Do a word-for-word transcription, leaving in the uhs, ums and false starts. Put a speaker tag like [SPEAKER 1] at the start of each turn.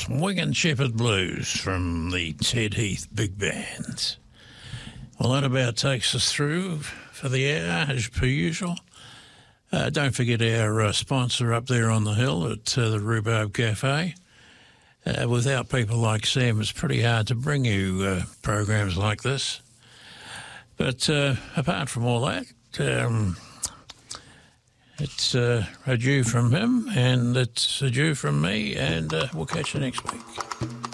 [SPEAKER 1] Wigan Shepherd Blues from the Ted Heath Big Band. Well, that about takes us through for the hour, as per usual. Uh, don't forget our uh, sponsor up there on the hill at uh, the Rhubarb Cafe. Uh, without people like Sam, it's pretty hard to bring you uh, programs like this. But uh, apart from all that, um, it's uh, adieu from him, and it's adieu from me, and uh, we'll catch you next week.